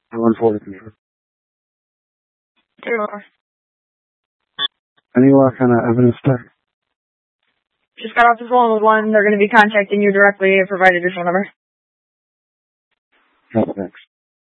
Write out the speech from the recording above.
143. Taylor. Any kind of evidence there? Just got off the phone with one. They're going to be contacting you directly. I provided your phone number. Thanks.